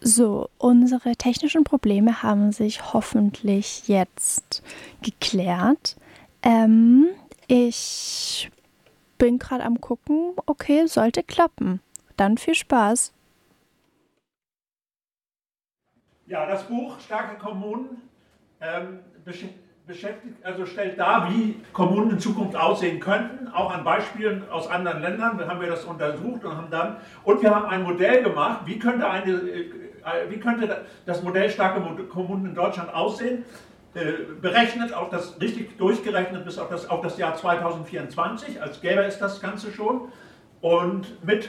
So, unsere technischen Probleme haben sich hoffentlich jetzt geklärt. Ähm, Ich bin gerade am gucken. Okay, sollte klappen. Dann viel Spaß. Ja, das Buch Starke Kommunen beschäftigt, also stellt dar, wie Kommunen in Zukunft aussehen könnten, auch an Beispielen aus anderen Ländern. Da haben wir das untersucht und wir haben ein Modell gemacht, wie könnte das Modell starke Kommunen in Deutschland aussehen, berechnet, auch das richtig durchgerechnet bis auf das Jahr 2024, als gäbe es das Ganze schon. Und mit